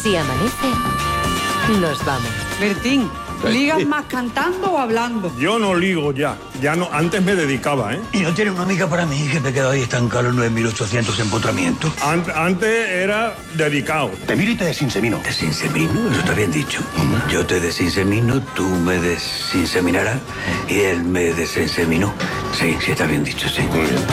Si amanece, nos vamos. Bertín, ¿ligas más cantando o hablando? Yo no ligo ya. Ya no, antes me dedicaba, ¿eh? ¿Y no tiene una amiga para mí que me quedo ahí estancado en los 9.800 empotramientos? Antes era dedicado. Te miro y te desinsemino. ¿Desinsemino? Eso está bien dicho. Yo te desinsemino, tú me desinseminarás y él me desinseminó. Sí, está bien dicho, sí. Muy bien.